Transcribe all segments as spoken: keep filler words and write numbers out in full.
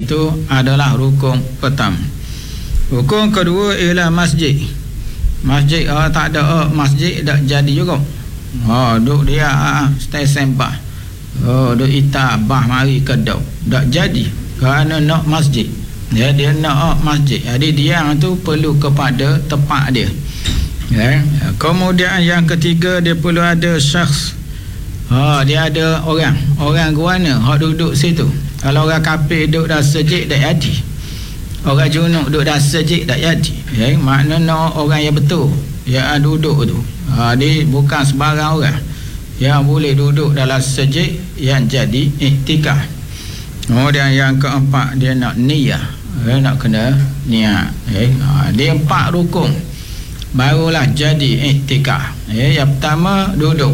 itu adalah rukun pertama. Rukun kedua ialah masjid. Masjid oh, tak ada oh, masjid tak jadi juga. Oh, duk dia stay sembah. Oh, duk ita bah mari kedau. Tak jadi kerana nak masjid. Ya, dia nak oh, masjid. Jadi dia tu perlu kepada tempat dia. Ya. Kemudian yang ketiga dia perlu ada syakhs. Ha, dia ada orang, orang guana hak duduk situ. Kalau orang kafir duduk dah sejik tak jadi. Orang junuk duduk dah sejik tak jadi. Ya, maknanya orang yang betul yang duduk tu. Ha, dia bukan sebarang orang yang boleh duduk dalam sejik yang jadi iktikaf. Kemudian yang keempat dia nak niat. Eh, nak kena niat. Eh, ha, dia empat rukun barulah jadi iktikaf. Eh, yang pertama duduk.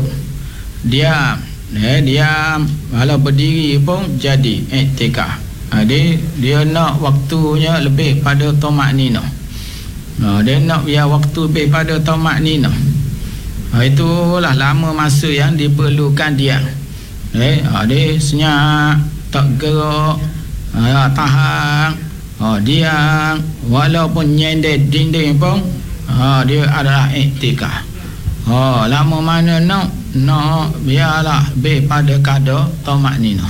Diam. Eh, diam. Kalau berdiri pun jadi iktikaf. Ha, dia, dia nak waktunya lebih pada tamakninah. Ha, dia nak biar waktu lebih pada tamakninah. Ha, itulah lama masa yang diperlukan dia. Eh, ha, dia senyap, tak gerak, ha, tahan, ha, diam, walaupun nyender dinding pun, ha, dia adalah iktikaf. Ha, lama mana nak nak biarlah lebih pada kadar tamakninah.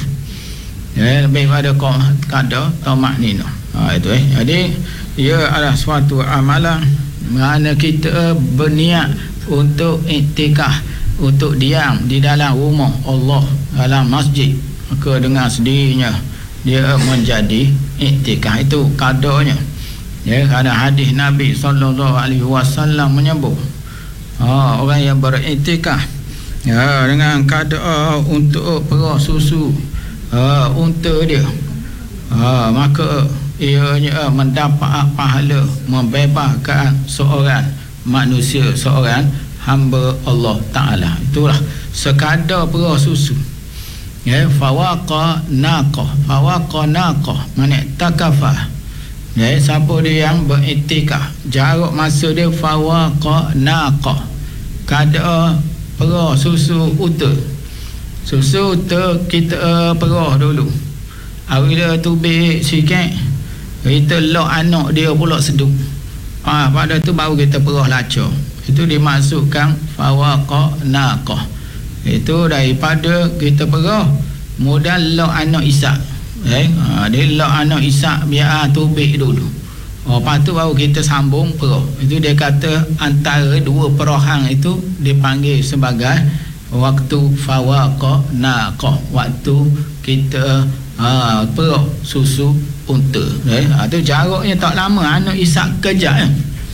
Ya, lebih pada kadar tamakninah. Ha, itu eh. Jadi ia adalah suatu amalan mana kita berniat untuk iktikaf, untuk diam di dalam rumah Allah, dalam masjid, maka dengan sendirinya dia menjadi iktikaf. Itu kadarnya. Ya, kerana hadis Nabi sallallahu alaihi wasallam menyebut, ha, orang yang beriktikaf ya, dengan kadar untuk perah susu ha, unta dia, ha, maka ianya mendapat pahala membebaskan seorang manusia, seorang hamba Allah Ta'ala. Itulah sekadar perah susu. Ya, fawaqa naqah, fawaqa naqah, mana takafah. Ya, siapa dia yang beriktikaf, jarak masa dia fawaqa naqah, kadar perah susu unta. Susu unta kita uh, perah dulu. Apabila tubik sikit, kita lock anak dia pula seduk. Ah, ha, pada tu baru kita perah lacur. Itu dimaksudkan fawaqa naqah. Itu daripada kita perah mudah lock anak Ishak. Eh, ha, dia lock anak Ishak biar tubik dulu. Oh, lepas tu baru kita sambung perah. Itu dia kata antara dua perahan itu dipanggil sebagai waktu fawaqa naqah, waktu kita ha, perah susu unta. Eh, ha, tu jaraknya tak lama. Anak Ishak kejap eh.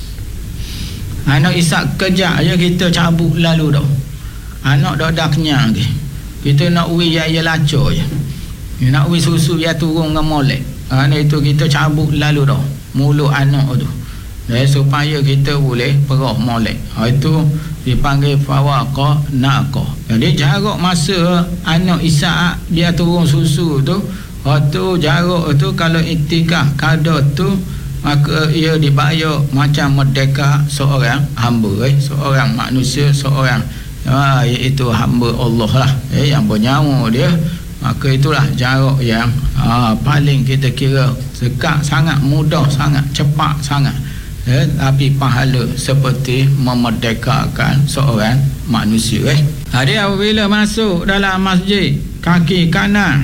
Anak Ishak kejap je kita cabut lalu dah. Anak dah dah kenyang ke. Kita nak ui ya ya lacur je. Nak ui susu ya turun dengan molek. Ha, itu kita cabut lalu dah mulut anak tu. Eh, supaya kita boleh perah molek. Ha, itu dipanggil fawaqa naqah. Jadi jarak masa anak Ishak dia turun susu tu, ha, tu jarak tu kalau iktikaf kadar tu, maka ia dibayar macam merdeka seorang hamba, eh, seorang manusia, seorang ha, iaitu hamba Allah lah, eh, yang bernyawa dia. Maka itulah jarak yang ha, paling kita kira dekat sangat, mudah sangat, cepat sangat, eh, tapi pahala seperti memerdekakan seorang manusia. Eh. Jadi apabila masuk dalam masjid, kaki kanan,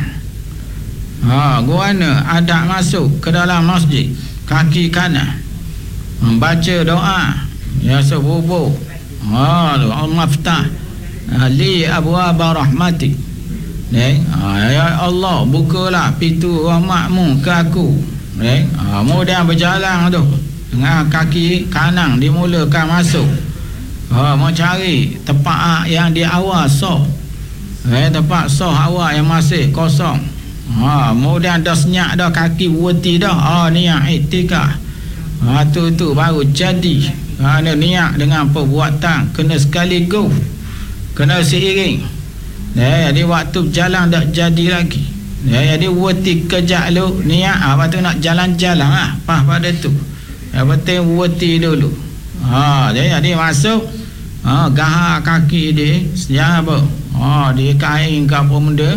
ha, guana ada masuk ke dalam masjid, kaki kanan membaca doa ya sebubuh, ha, al-maftah li abwaab rahmatik. Eh, ya Allah, bukalah pintu rahmatmu ke aku. Eh, kemudian berjalan tu dengan kaki kanan dimulakan masuk. Ha, mau cari tempat yang di awal soh. Eh, tempat soh awal yang masih kosong. Ha, kemudian dah senyap dah, kaki berhenti dah. Ah, niat iktikaf. Ha, tu tu baru jadi. Ha, niat dengan perbuatan kena sekaligus, kena seiring. Ya, jadi waktu jalan tak jadi lagi. Ya, jadi berhenti kejap dulu niat. Ha, lepas tu nak jalan-jalan lah. Pas pada tu. Yang penting berhenti dulu. Ha, jadi, jadi masuk. Ha, gahar kaki dia. Sejak apa? Ha, dia kain ke apa benda.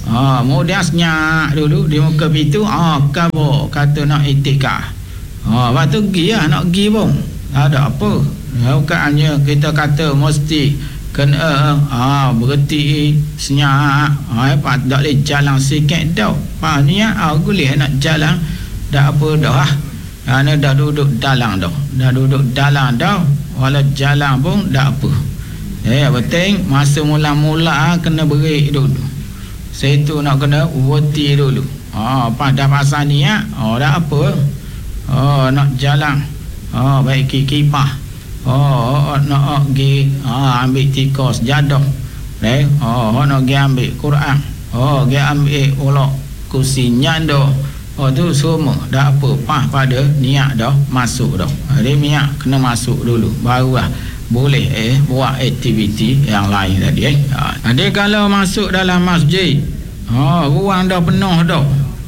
Ha, kemudian senyap dulu di muka pintu, ah ha, kabur kata nak itikaf. Ha, lepas tu pergi lah, nak pergi pun tak ada apa. Bukannya kita kata mesti kena ha, berhenti senyap, ha, tak boleh jalan sikit dah. Ha, ni ah boleh nak jalan dah apa dah lah. Ha, ni dah duduk dalam dah. Dah duduk dalam dah. Walau jalan pun dah apa. Eh, penting masa mula-mula kena break dulu. Situ nak kena berhenti dulu. Ha, pada pasal ni ya, oh dah apa. Oh nak jalan. Oh baik kipah. Oh nak pergi ha, ambil tikus jadah. Eh, oh nak pergi ambil Quran. Oh pergi ambil ulok kursi nyando. Oh tu semua dah apa pah pada niat dah masuk dah. Dia niat kena masuk dulu barulah boleh eh buat aktiviti yang lain tadi eh. Ha. Jadi kalau masuk dalam masjid, ha, ruang dah penuh dah.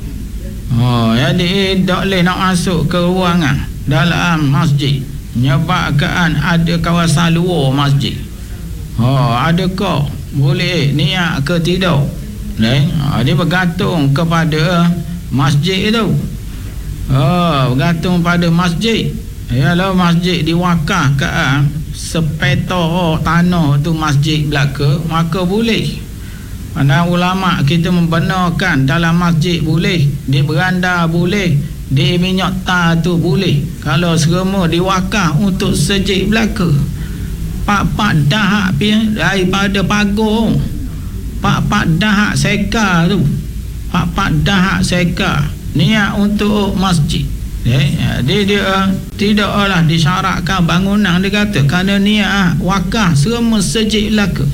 Ha, jadi tak boleh nak masuk ke ruangan dalam masjid. Menyebabkan ada kawasan luar masjid. Ha, adakah boleh niat ke tidak? Eh, ha, dia bergantung kepada masjid itu. Ha, bergantung pada masjid. Kalau masjid diwakafkan sepeta tanah tu masjid belaka, maka boleh. Mana ulama kita membenarkan dalam masjid boleh, di beranda boleh, di minyak tar tu boleh. Kalau semua diwakaf untuk sejid belaka, pak-pak dahak daripada pagar, pak-pak dahak seka tu, pak-pak dahak seka niat untuk masjid. Eh, dia, dia tidaklah disyaratkan bangunan, dia kata kerana niat wakaf semua sejid belaka.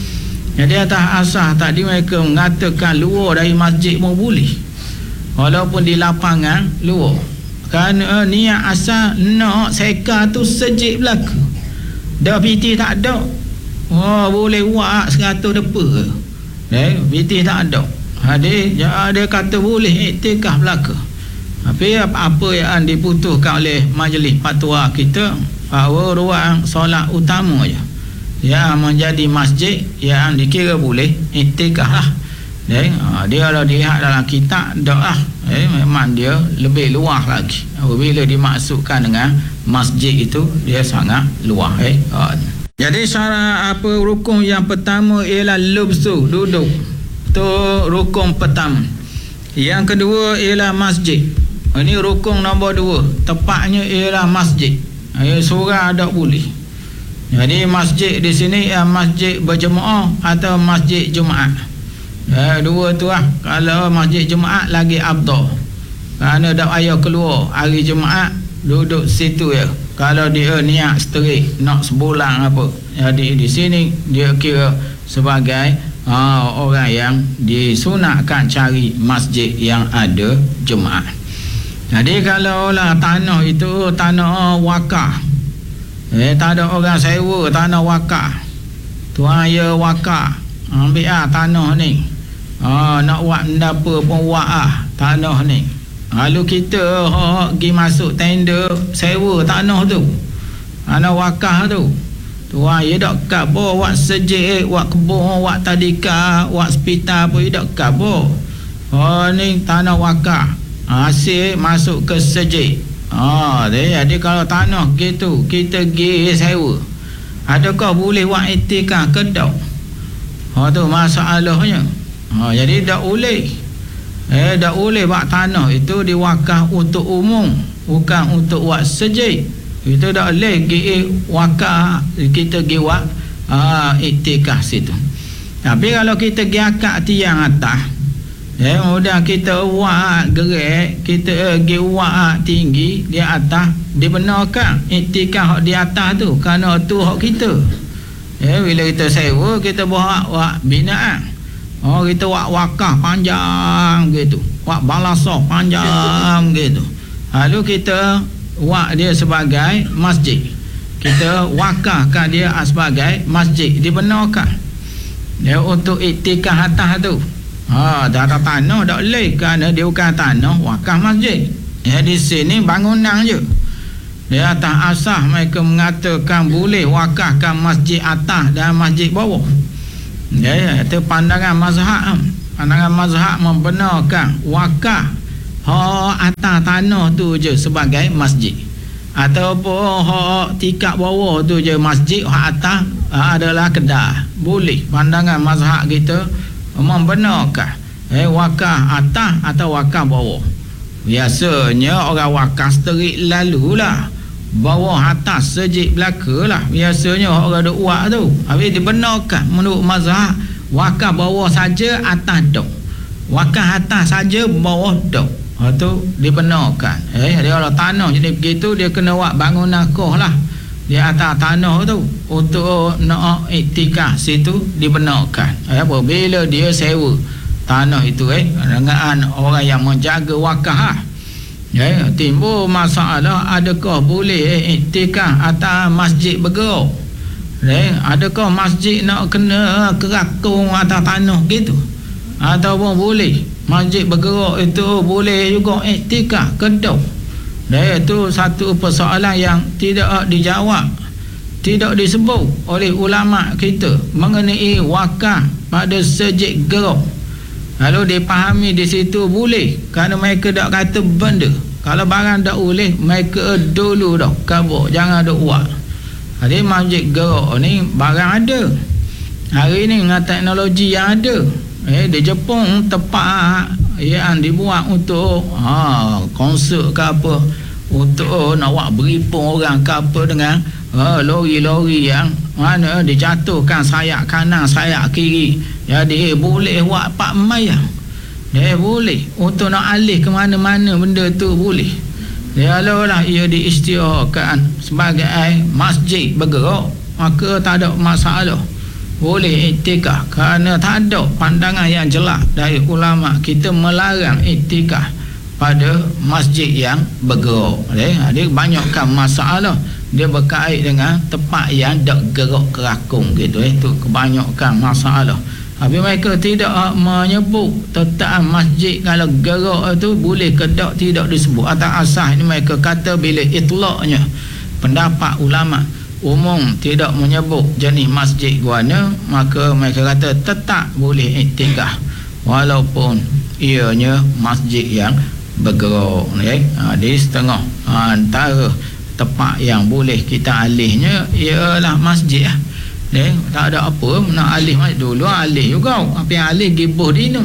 Jadi atas asas tadi mereka mengatakan luar dari masjid pun boleh, walaupun di lapangan luar, kerana niat asal nak seka tu sejid belaka. Dah piti tak ada, oh boleh buat seratus depa. Eh, piti tak ada. Dia, dia kata boleh iktikaf belaka. Tapi apa-apa yang diputuskan oleh majlis fatwa kita, bahawa ruang solat utama je yang menjadi masjid yang dikira boleh iktikaf lah. Eh, dia kalau dilihat dalam kitab dak lah, eh, memang dia lebih luas lagi. Apabila dimaksudkan dengan masjid itu, dia sangat luas. Eh. Jadi syarat apa rukun yang pertama ialah lubsu, duduk. Tu rukun pertama. Yang kedua ialah masjid. Ini rukun nombor dua, tepatnya ialah masjid. Ayat surah tak boleh. Jadi masjid di sini ya masjid berjemaah atau masjid Jumaat. Ya, dua tu lah. Kalau masjid Jumaat lagi afdal, kerana dak payah keluar hari Jumaat, duduk situ ya. Kalau dia niat straight nak sebulan apa, jadi di sini dia kira sebagai ha, orang yang disunatkan cari masjid yang ada Jumaat. Jadi kalau lah tanah itu tanah wakaf, eh tak ada orang sewa tanah wakaf, tuan ya wakaf, ambil ah tanah ni, ah nak buat apa pun buat ah tanah ni. Lalu kita ha pergi masuk tender sewa tanah tu, tanah wakaf tu, tuan ya dak kabur buat sejid, buat kebun, buat tadika, buat hospital pun dak kabur. Oh ni tanah wakaf, hasil masuk ke sejid. Ah, jadi kalau tanah gitu kita pergi sewa, adakah boleh buat iktikaf ke tak? Ha tu masalahnya. Ha jadi tak boleh. Eh tak boleh buat tanah itu diwakaf untuk umum, bukan untuk buat sejid. Itu tak boleh pergi wakaf kita pergi buat ah iktikaf situ. Tapi kalau kita pergi akad tiang atas, ya, kemudian kita buat gerak, kita pergi buat tinggi di atas, dibenarkan iktikaf di atas tu, kerana tu hak kita. Ya, bila kita sewa, kita buat buat binaan. Oh, kita buat wakaf panjang gitu, buat balasah panjang gitu. Lalu kita buat dia sebagai masjid, kita wakafkan dia sebagai masjid, dibenarkan. Ya, untuk iktikaf atas tu. Ha, dah ada tanah tak boleh, kerana dia bukan tanah wakaf masjid. Ya, di sini bangunan je. Di atas asas mereka mengatakan boleh wakafkan masjid atas dan masjid bawah. Ya, itu pandangan mazhab. pandangan mazhab membenarkan wakaf hak atas tanah tu je sebagai masjid, ataupun hak tingkat bawah tu je masjid, hak atas adalah kedai. Boleh. Pandangan mazhab kita membenarkan eh wakaf atas atau wakaf bawah. Biasanya orang wakaf terik lalulah, bawah atas sejik belaka lah biasanya orang duk buat tu. Habis dibenarkan menurut mazhab wakaf bawah saja, atas dok. Wakaf atas saja, bawah dok. Ha tu dibenarkan. Eh dia kalau tanah jadi begitu, dia kena buat bangunan koh lah di atas tanah tu untuk nak iktikaf situ, dibenarkan. Eh apabila dia sewa tanah itu eh dengan orang yang menjaga wakaf lah. Ya, timbul masalah adakah boleh eh, iktikaf atas masjid bergerak. Eh, adakah masjid nak kena kerakung atas tanah gitu? Ataupun boleh masjid bergerak itu boleh juga iktikaf kedok. Eh, itu satu persoalan yang tidak dijawab, tidak disebut oleh ulama kita mengenai wakaf pada sejid gerak. Kalau dipahami di situ boleh, kerana mereka dak kata benda. Kalau barang tak boleh, mereka dulu dah kabur, jangan duk buat. Jadi masjid gerak ni barang ada. Hari ni dengan teknologi yang ada, eh di Jepun tempat yang dibuat untuk ha konsert ke apa, untuk nak buat beripun orang ke apa dengan ha, lori-lori yang mana dijatuhkan sayap kanan sayap kiri. Jadi boleh buat pak mayang. Dia boleh untuk nak alih ke mana-mana benda tu boleh. Dia kalau lah ia diisytiharkan sebagai masjid bergerak, maka tak ada masalah, boleh iktikaf. Kerana tak ada pandangan yang jelas dari ulama kita melarang iktikaf pada masjid yang bergerak. Dia banyakkan masalah dia berkait dengan tempat yang tak gerak kerakung gitu. Itu kebanyakan masalah. Habis mereka tidak menyebut tentang masjid kalau gerak itu boleh ke tak, tidak disebut. Atas asas ini mereka kata bila itlaqnya pendapat ulama umum tidak menyebut jenis masjid guana, maka mereka kata tetap boleh iktikaf walaupun ianya masjid yang bergerak. Eh? Ha, di setengah ha, antara tempat yang boleh kita alihnya ialah masjid. Eh, tak ada apa nak alih masjid. Dulu alih juga, apa yang alih gibuh dinu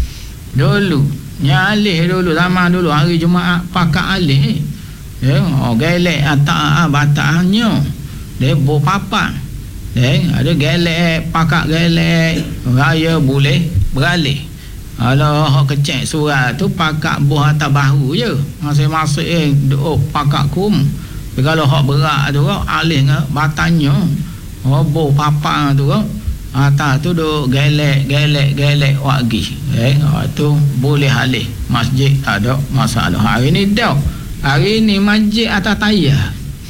dulu, yang alih dulu zaman dulu hari Jumaat pakat alih eh oh gelek atak bataknya dia bo papat eh ada gelek pakat gelek raya boleh beralih. Kalau hak kecek surat tu pakat buh atas bahu je masing-masing duk pakat kum. Tapi kalau hak berat tu alih dengan batanya, oh bo papa tu kan atas tu duk gelek gelek gelek wagi eh oh, tu boleh alih masjid, tak ada masalah. Hari ni dah hari ni masjid atas tayar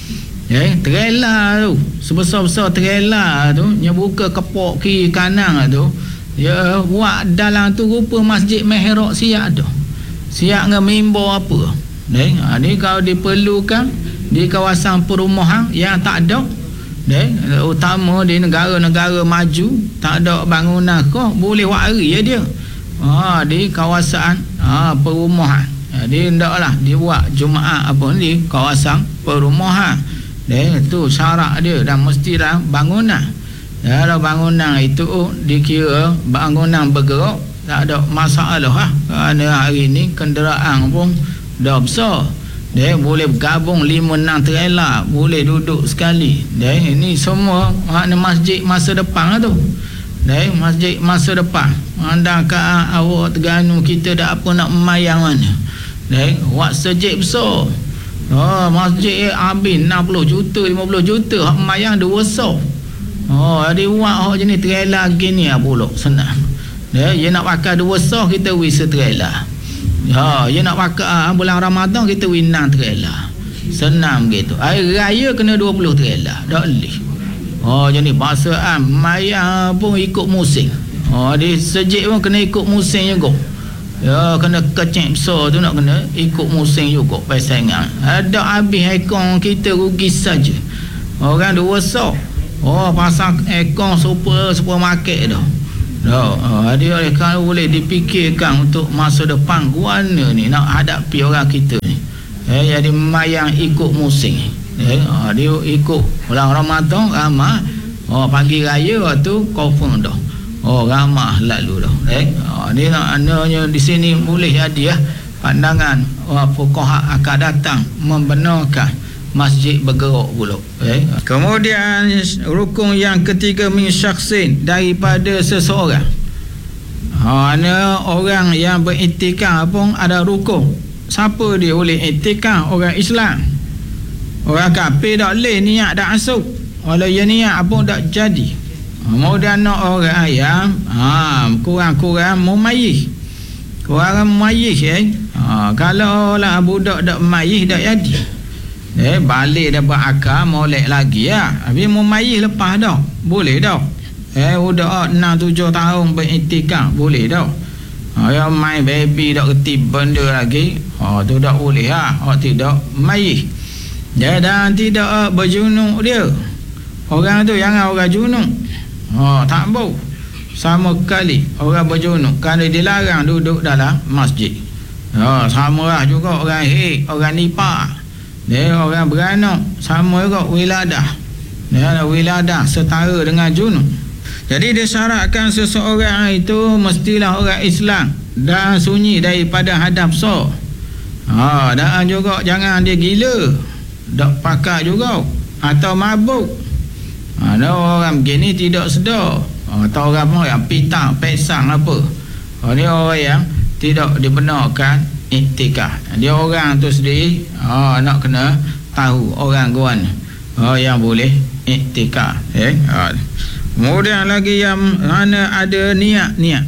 eh trailer tu sebesar-besar trailer tu yang buka kepok kiri kanan tu ya buat dalam tu rupa masjid mihrab siap tu siap dengan mimbar apa eh ni kalau diperlukan di kawasan perumahan yang tak ada deh, utama di negara-negara maju tak ada bangunan kau boleh wari ya dia ha, di kawasan ha, perumahan. Jadi hendaklah dibuat Jumaat apa di kawasan perumahan deh, tu syarat dia dan mestilah bangunan. Kalau bangunan itu dikira bangunan bergerak tak ada masalah ha. Kerana hari ni kenderaan pun dah besar. Dia boleh bergabung lima enam trailer, boleh duduk sekali. Dia ini semua makna masjid masa depan tu. Dia masjid masa depan. Andakah awak Terengganu kita dah apa nak memayang mana. Dia buat sejid besar. Oh, masjid habis enam puluh juta, lima puluh juta, hak memayang dua besar. Oh, dia buat hak jenis trailer gini ah pula senang. Dia dia nak pakai dua besar kita wisa trailer. Ha, dia nak pakai ah, bulan Ramadan kita winang trailer. Senang gitu. Hari raya kena dua puluh trailer. Tak boleh. Oh, jadi bahasa am maya pun ikut musim. Oh, di sejik pun kena ikut musim juga. Ya, kena kecek besar tu nak kena ikut musim juga persaingan. Ada habis ekor kita rugi saja. Orang dua besar. Oh, pasang ekor super supermarket dah. Oh, oh, dia kalau boleh dipikirkan untuk masa depan guana ni nak hadapi orang kita ni. Eh, jadi mayang ikut musim. Eh, oh, dia ikut bulan Ramadan ramah. Oh, pagi raya waktu confirm dah. Oh, ramah lalu dah. Eh, oh, dia nak ananya di sini boleh jadi ya pandangan oh, fuqaha akan datang membenarkan masjid bergerak pula. Eh. Kemudian rukun yang ketiga min syakhsin, daripada seseorang. Ha, ana orang yang beriktikaf pun ada rukun. Siapa dia boleh iktikaf? Orang Islam. Orang kafir tak boleh niat dak asuk. Kalau dia niat pun tak jadi. Kemudian nak orang yang ha, kurang-kurang mumayyiz. Kurang mumayyiz eh. Ha, kalau lah budak dak mumayyiz dak jadi. Eh, balik dah berakal molek lagi ya. Habis mumayyiz lepas dah. Boleh dah. Eh, budak enam tujuh tahun beriktikaf boleh dah. Ha, yang main baby dak reti benda lagi. Ha, tu dak boleh ha. Ha, tidak mumayyiz. Ya, dan tidak berjunuk dia. Orang tu jangan orang junuk. Ha, tak bau. Sama kali orang berjunuk kerana dilarang duduk dalam masjid. Ha, sama lah juga orang hik, orang nipah. Dia orang beranak sama juga wiladah. Dia wiladah setara dengan junub. Jadi disyaratkan seseorang itu mestilah orang Islam dan sunyi daripada hadap so. Ha, dan juga jangan dia gila. Dak pakat juga atau mabuk. Ha, ada orang begini tidak sedar. Ha, atau orang apa yang pitang, pesang apa. Ha, dia orang yang tidak dibenarkan iktikaf. Dia orang tu sendiri oh, nak kena tahu orang guan oh, yang boleh iktikaf eh? Oh. Kemudian lagi yang mana ada niat-niat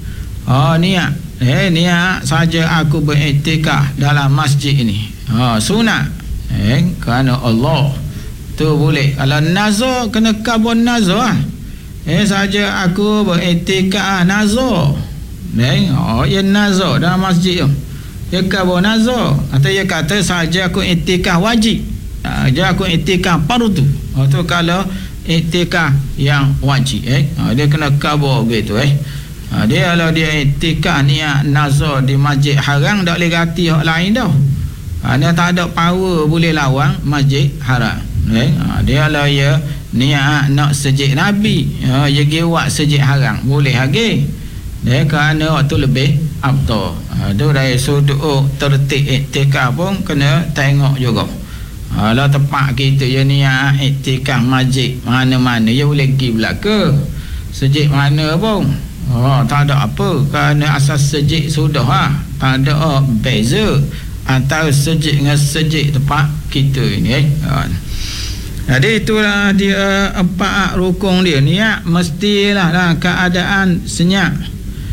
oh, niat eh, niat saja aku beriktikaf dalam masjid ini oh, sunat eh, kerana Allah tu boleh. Kalau nazar kena kabun nazar eh, saja aku beriktikaf nazar eh, oh, ya nazar dalam masjid tu. Dia kabur nazar atau dia kata saja aku iktikaf wajib, saja aku iktikaf fardu. Oh, tu kalau iktikaf yang wajib eh ha, dia kena kabur begitu eh ha, dia kalau dia iktikaf niat nazar di masjid haram tak boleh ganti hak lain dah. Ha, dia tak ada power boleh lawan masjid haram eh ha, dia kalau dia niat nak sejid Nabi ha, dia pergi buat sejid haram boleh lagi eh kerana waktu lebih afdal. Ha, tu dari sudut oh, tertib iktikaf pun kena tengok juga. Kalau tempat kita je niat iktikaf masjid mana-mana dia boleh pergi belaka. Sejid mana pun. Oh, tak ada apa kerana asas sejid sudah ha. Tak ada oh, beza antara sejid dengan sejid tempat kita ini eh. Ha. Jadi itulah dia empat rukun dia. Niat mestilah dalam keadaan senyap.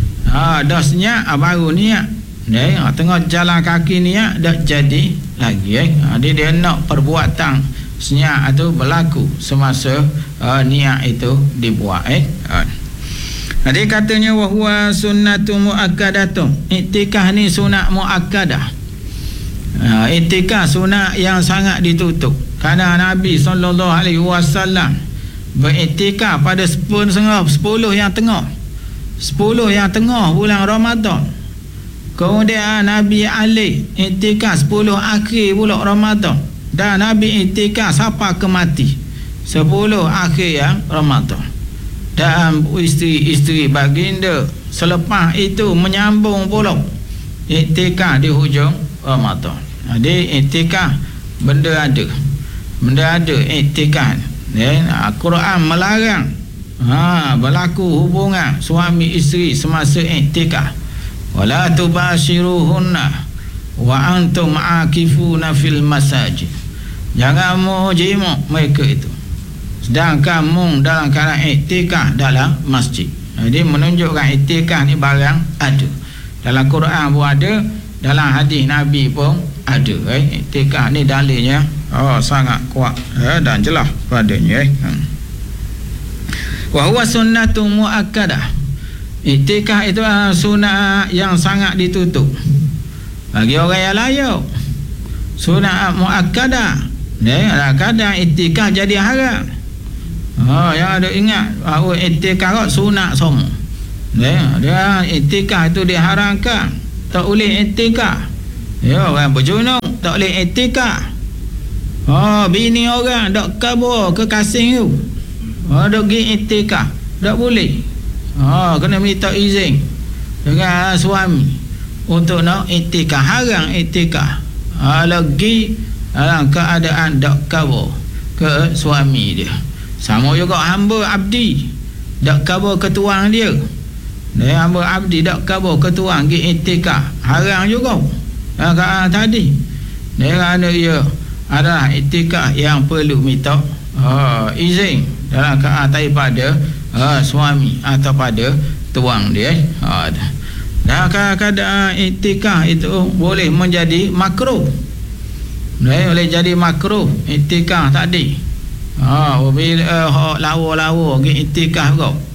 Ha, dah senyap baru niat. Eh, tengah jalan kaki niat dah jadi lagi eh. Ha, dia, dia nak perbuatan senyap itu berlaku semasa uh, niat itu dibuat eh. Ha. Jadi katanya wahwa sunnatu muakkadatun. Iktikaf ni sunat muakkadah. Ha, iktikaf sunat yang sangat ditutup. Kerana Nabi sallallahu alaihi wasallam beriktikaf pada sepuluh yang tengah. sepuluh yang tengah bulan Ramadan. Kemudian Nabi Ali iktikaf sepuluh akhir bulan Ramadan. Dan Nabi iktikaf sampai ke mati sepuluh akhir yang Ramadan. Dan isteri-isteri baginda selepas itu menyambung pula iktikaf di hujung Ramadan. Jadi iktikaf benda ada. Benda ada iktikaf. Ya, Al-Quran melarang ha, berlaku hubungan suami isteri semasa iktikaf. Wala tubashiruhunna wa antum akifuna fil masajid. Jangan mu jimuk mereka itu sedangkan mu dalam keadaan iktikaf dalam masjid. Jadi menunjukkan iktikaf ni barang ada. Dalam Quran pun ada, dalam hadis Nabi pun ada eh. Iktikaf ni dalilnya oh, sangat kuat eh, dan jelas padanya eh. Hmm. Wa huwa sunnatu muakkadah. Iktikaf itu uh, sunat yang sangat ditutup bagi orang yang layak. Sunat muakkadah eh, kadang iktikaf jadi haram. Oh, yang ada ingat bahawa iktikaf sunat semua. Dia, dia iktikaf itu diharamkan. Tak boleh iktikaf. Ya, orang berjunuk tak boleh iktikaf. Oh, bini orang dak kabur ke kasing tu. Oh, dak pergi iktikaf. Tak boleh. Oh, kena minta izin dengan suami untuk nak iktikaf. Haram iktikaf. Ha, lagi dalam keadaan dak kabur ke suami dia. Sama juga hamba abdi dak kabur ke tuang dia. Dia hamba abdi dak kabur ke tuang pergi iktikaf. Haram juga. Ha, ha, tadi dia kerana ia adalah iktikaf yang perlu minta ha, izin dalam keadaan daripada ha, suami atau pada tuang dia. Ha, dan keadaan iktikaf itu boleh menjadi makruh. Dia boleh jadi makruh iktikaf tadi. Ha, bila uh, lawa-lawa pergi iktikaf kau.